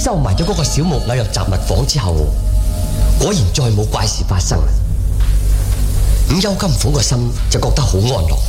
收埋咗嗰個小木偶入雜物房之後，果然再冇怪事發生。咁邱金鳳個心就覺得好安樂。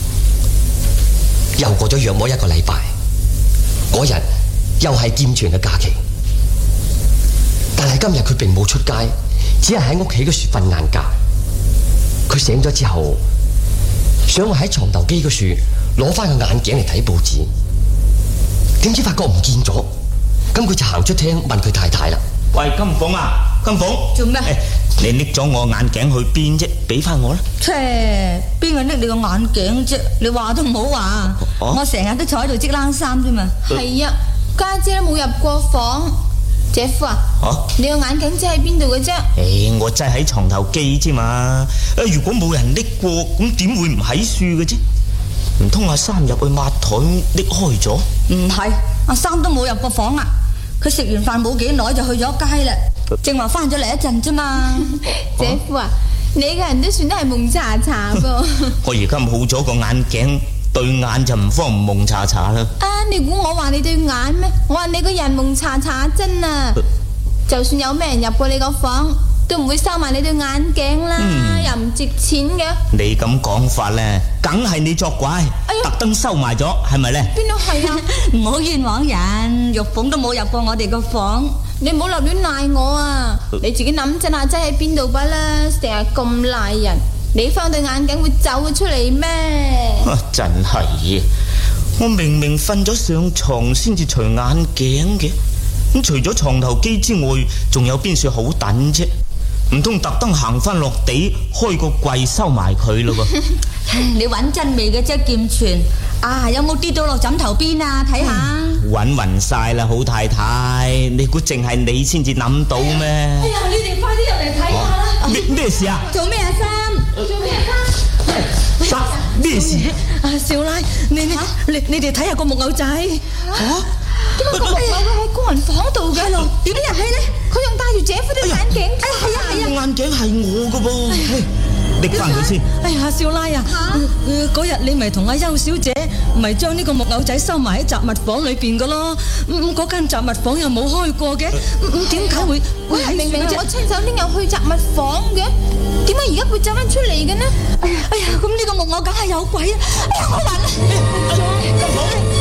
又過咗約莫1個禮拜，嗰日又係劍傳嘅假期，但係今日佢並冇出街，只係喺屋企嗰處瞓晏覺。佢醒咗之後，想話喺床頭機嗰處攞翻個眼鏡嚟睇報紙，點知發覺唔見咗。咁佢就行出廳問佢太太啦： 喂，金鳳啊，金鳳， 做咩？ 你拎咗我眼鏡去邊啫？俾翻我啦。 邊個拎你個眼鏡啫？你話都唔好話。我成日都坐喺度織冷衫啫嘛。 係啊，家姐都冇入過房。姐夫啊，你個眼鏡仔喺邊度嘅啫？ 我擠喺床頭機啫嘛。如果冇人拎過，咁點會唔喺樹嘅啫？唔通阿三入去抹台拎開咗？ 唔係，阿三都冇入過房啊。佢食完飯冇幾耐就去咗街啦，正話翻咗嚟一陣啫嘛。 姐夫啊，你個人都算得係蒙查查噃。 我而家冇咗個眼鏡，對眼就唔方唔蒙查查啦。 你估我話你對眼咩？我話你個人蒙查查真啊！就算有咩人入過你個房，都唔會收埋你對眼鏡啦，又唔值錢嘅。 你咁講法咧，梗係你作怪，特登收埋咗，係咪咧？ 邊度係啊？ 唔好冤枉人，玉鳳都冇入過我哋個房， 你唔好立亂賴我啊！你自己諗真下，擠喺邊度吧啦，成日咁賴人，你翻對眼鏡會走出嚟咩？ 真係，我明明瞓咗上床先至除眼鏡嘅，咁除咗床頭機之外，仲有邊處好等啫？唔通特登行翻落地開個櫃收埋佢咯噃？ 你揾真味嘅啫，劍傳啊！有冇跌到落枕頭邊啊？睇下， 揾暈晒啦，好太太，你估淨係你先至諗到咩？ 哎呀，你哋快啲入嚟睇下啦！ 咩事啊？ 做咩啊，三？ 做咩啊， 三？咩事？ 少奶，你哋睇下個木偶仔。 點解個木偶會喺工人房度嘅？點解入去咧？佢仲戴住姐夫對眼鏡。 係啊，眼鏡係我噶噃，拎翻佢先。 哎呀，少奶啊，嗰日你咪同阿邱小姐咪將呢個木偶仔收埋喺雜物房裏邊噶咯。嗰間雜物房又冇開過嘅，點解會喺明明我親手拎入去雜物房嘅，點解而家會走翻出嚟嘅呢？ 哎呀，咁呢個木偶梗係有鬼啊！哎呀，我暈啦！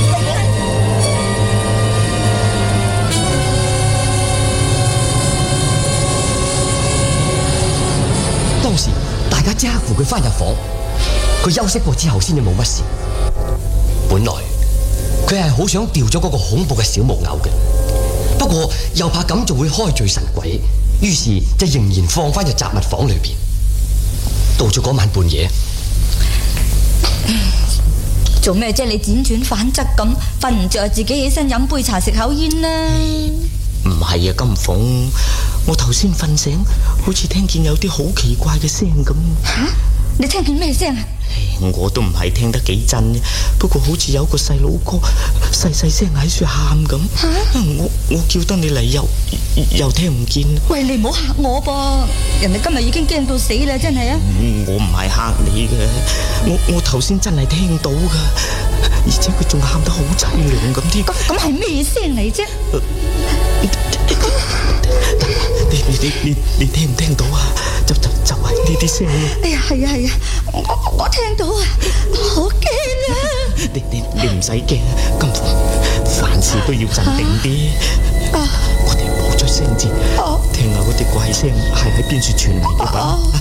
當時大家即刻扶佢翻入房，佢休息過之後先至冇乜事。本來佢係好想掉咗嗰個恐怖嘅小木偶嘅，不過又怕咁就會開罪神鬼，於是就仍然放翻入雜物房裏邊。到咗嗰晚半夜， 做咩啫？你輾轉反側咁，瞓唔着自己起身飲杯茶食口煙啦。 唔係啊，金鳳，我頭先瞓醒，好似聽見有啲好奇怪嘅聲咁。 吓？你聽見咩聲啊？ 我都唔係聽得幾真嘅，不過好似有個細佬哥細細聲喺處喊咁。我叫得你嚟又聽唔見。 喂，你唔好嚇我噃，人哋今日已經驚到死啦，真係啊！ 我唔係嚇你嘅，我頭先真係聽到噶，而且佢仲喊得好淒涼咁添。 咁係咩聲嚟啫？ 你聽唔聽到啊？就係呢啲聲。 哎呀，係啊，我聽到啊，好驚啊！ 你唔使驚，金鳳，凡事都要鎮定啲。我哋唔好出聲先，聽下嗰啲怪聲係喺邊處傳嚟嘅吧。